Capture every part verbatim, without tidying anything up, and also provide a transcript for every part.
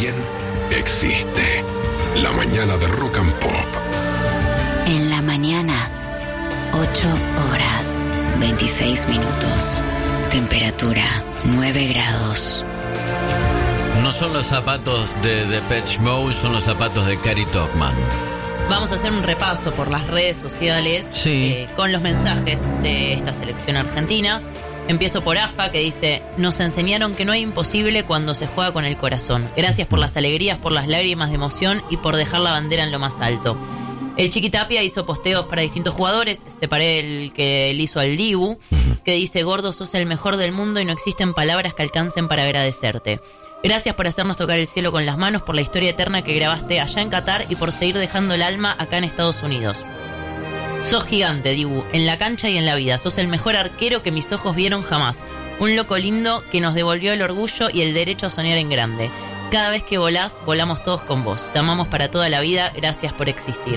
alguien existe. La mañana de Rock and Pop. En la mañana, ocho horas, veintiséis minutos. Temperatura, nueve grados. No son los zapatos de Depeche Mode, son los zapatos de Cary Topman. Vamos a hacer un repaso por las redes sociales, sí. eh, con los mensajes de esta selección argentina. Empiezo por A F A, que dice: nos enseñaron que no hay imposible cuando se juega con el corazón. Gracias por las alegrías, por las lágrimas de emoción y por dejar la bandera en lo más alto. El Chiquitapia hizo posteos para distintos jugadores. Separé el que él hizo al Dibu, que dice: gordo, sos el mejor del mundo y no existen palabras que alcancen para agradecerte. Gracias por hacernos tocar el cielo con las manos, por la historia eterna que grabaste allá en Qatar y por seguir dejando el alma acá en Estados Unidos. Sos gigante, Dibu, en la cancha y en la vida. Sos el mejor arquero que mis ojos vieron jamás. Un loco lindo que nos devolvió el orgullo y el derecho a soñar en grande. Cada vez que volás, volamos todos con vos. Te amamos para toda la vida. Gracias por existir.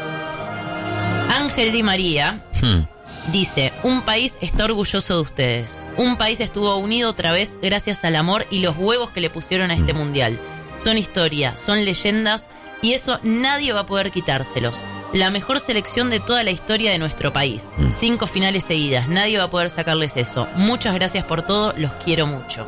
Ángel Di María hmm. dice: un país está orgulloso de ustedes. Un país estuvo unido otra vez gracias al amor y los huevos que le pusieron a este hmm. mundial. Son historia, son leyendas y eso nadie va a poder quitárselos. La mejor selección de toda la historia de nuestro país. Hmm. Cinco finales seguidas, nadie va a poder sacarles eso. Muchas gracias por todo, los quiero mucho.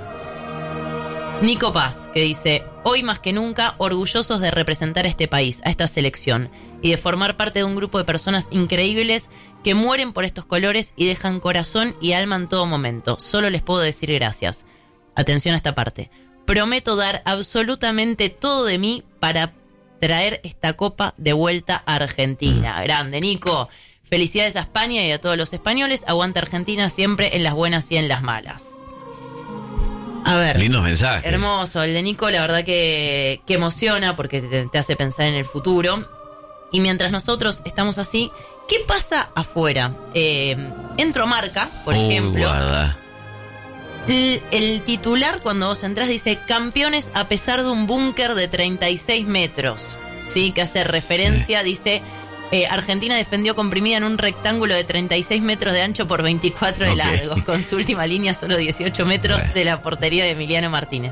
Nico Paz, que dice: hoy más que nunca, orgullosos de representar a este país, a esta selección, y de formar parte de un grupo de personas increíbles que mueren por estos colores y dejan corazón y alma en todo momento. Solo les puedo decir gracias. Atención a esta parte. Prometo dar absolutamente todo de mí para traer esta copa de vuelta a Argentina. Grande, Nico. Felicidades a España y a todos los españoles. Aguanta Argentina siempre en las buenas y en las malas. A ver. Lindos mensajes. Hermoso. El de Nico, la verdad que, que emociona porque te, te hace pensar en el futuro. Y mientras nosotros estamos así, ¿qué pasa afuera? Eh, entro a Marca, por uh, ejemplo. Guarda. El, el titular, cuando vos entrás, dice: campeones a pesar de un búnker de treinta y seis metros. ¿Sí? Que hace referencia, sí. dice... Eh, Argentina defendió comprimida en un rectángulo de treinta y seis metros de ancho por veinticuatro de okay. largo, con su última línea solo dieciocho metros okay. de la portería de Emiliano Martínez.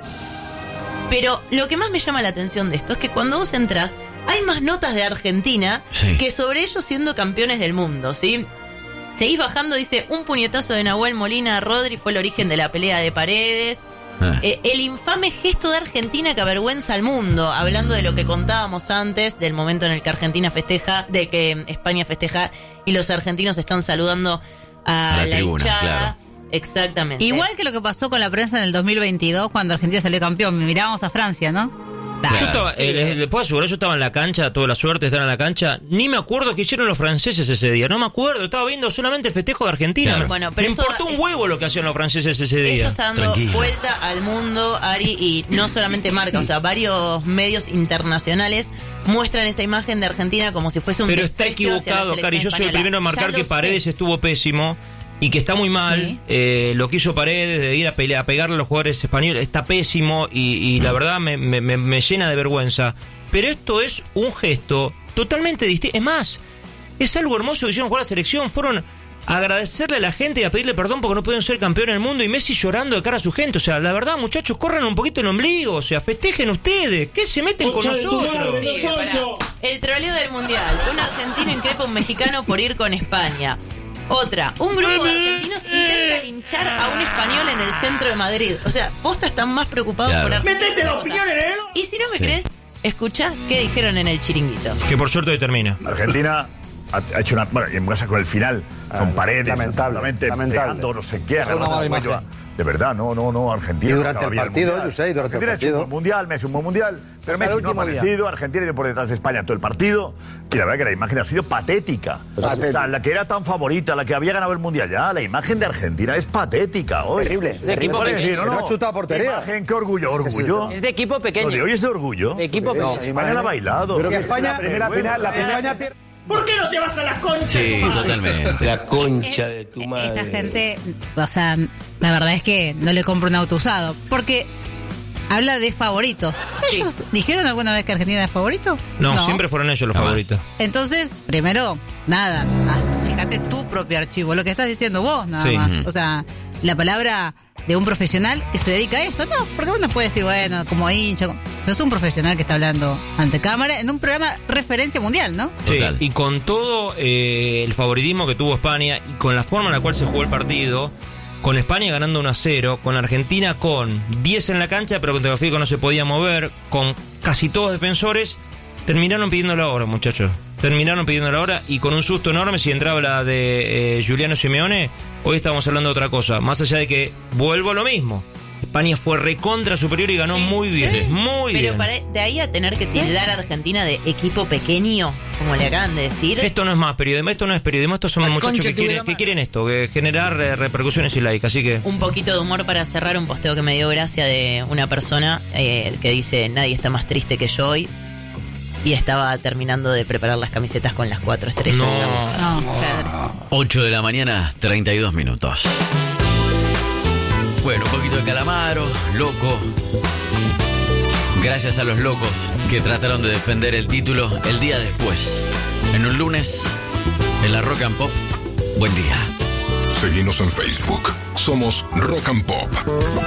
Pero lo que más me llama la atención de esto es que cuando vos entrás, hay más notas de Argentina sí. que sobre ellos siendo campeones del mundo, ¿sí? Seguís bajando, dice: un puñetazo de Nahuel Molina a Rodri fue el origen de la pelea de Paredes. Ah. Eh, el infame gesto de Argentina que avergüenza al mundo, hablando de lo que contábamos antes, del momento en el que Argentina festeja, de que España festeja y los argentinos están saludando a, a la, la tribuna, hinchada. Claro. Exactamente. Igual que lo que pasó con la prensa en el dos mil veintidós cuando Argentina salió campeón, mirábamos a Francia, ¿no? Claro. Yo estaba, eh, les, les puedo asegurar, yo estaba en la cancha, tuve la suerte de estar en la cancha, ni me acuerdo qué hicieron los franceses ese día, no me acuerdo, estaba viendo solamente el festejo de Argentina. Claro. Me, bueno, pero me esto, importó un huevo lo que hacían los franceses ese día. Esto está dando Tranquilo. vuelta al mundo, Ari, y no solamente Marca, o sea, varios medios internacionales muestran esa imagen de Argentina como si fuese un Pero está equivocado, Cari, yo soy el primero en marcar que Paredes sé. estuvo pésimo. Y que está muy mal, sí. eh, lo que hizo Paredes de ir a, pelear, a pegarle a los jugadores españoles, está pésimo y, y la verdad me, me, me llena de vergüenza. Pero esto es un gesto totalmente distinto. Es más, es algo hermoso que hicieron jugar a la selección. Fueron a agradecerle a la gente y a pedirle perdón porque no pudieron ser campeones del mundo. Y Messi llorando de cara a su gente. O sea, la verdad, muchachos, corran un poquito el ombligo. O sea, festejen ustedes. ¿Qué se meten con nosotros? Sí, el troleo del mundial. Un argentino increpa a un mexicano por ir con España. Otra, un grupo de argentinos intenta linchar a un español en el centro de Madrid. O sea, posta están más preocupados claro. por Argentina. ¡Metete la opinión en él! Y si no me sí. crees, escucha qué dijeron en el chiringuito. Que por suerte hoy termina. Argentina ha hecho una... Bueno, y en casa con el final, ah, con Paredes, lamentable, lamentable. pegando, no sé qué, agarrando el cuello. De verdad, no, no, no, Argentina. Y durante el partido, yo sé, durante Argentina el partido. ha hecho un buen mundial, Messi un buen mundial, pero Messi no ha aparecido, Argentina ha ido por detrás de España todo el partido, y la verdad que la imagen ha sido patética. patética. O sea, la que era tan favorita, la que había ganado el mundial ya, la imagen de Argentina es patética hoy. Terrible. De equipo decir, no, no, no ha chutado portería. Imagen, qué orgullo, orgullo. Es de equipo pequeño. Lo de hoy es de orgullo. De equipo pequeño. España la ha bailado. Pero que España, la primera final, la España pierde. ¿Por qué no te vas a la concha? Sí, totalmente. La concha de tu madre. Esta gente, o sea, la verdad es que no le compro un auto usado. Porque habla de favoritos. ¿Ellos sí. dijeron alguna vez que Argentina es favorito? No, no, siempre fueron ellos los Jamás. favoritos. Entonces, primero, nada, fíjate tu propio archivo, lo que estás diciendo vos, nada sí. más. O sea, la palabra de un profesional que se dedica a esto. No, porque uno puede decir, bueno, como hincha. Como... Es un profesional que está hablando ante cámara en un programa referencia mundial, ¿no? Sí, Total. y con todo eh, el favoritismo que tuvo España y con la forma en la cual se jugó el partido, con España ganando uno a cero, con Argentina con diez en la cancha, pero con Tagliafico no se podía mover, con casi todos defensores, terminaron pidiendo la hora, muchachos. Terminaron pidiendo la hora y con un susto enorme. Si entraba la de eh, Giuliano Simeone, hoy estamos hablando de otra cosa. Más allá de que vuelvo a lo mismo. España fue recontra superior y ganó Sí, muy bien, sí. muy Pero bien. para, de ahí a tener que tildar a Argentina de equipo pequeño, como le acaban de decir. Esto no es más periodismo, esto no es periodismo, estos son La muchachos concha que tuviera quieren, madre. que quieren esto, que generar eh, repercusiones y like, así que... Un poquito de humor para cerrar un posteo que me dio gracia de una persona eh, que dice, nadie está más triste que yo hoy. Y estaba terminando de preparar las camisetas con las cuatro estrellas. No. Ya. No, claro. ocho de la mañana, treinta y dos minutos. Bueno, un poquito de Calamaro, loco. Gracias a los locos que trataron de defender el título el día después. En un lunes, en la Rock and Pop. Buen día. Seguimos en Facebook. Somos Rock and Pop.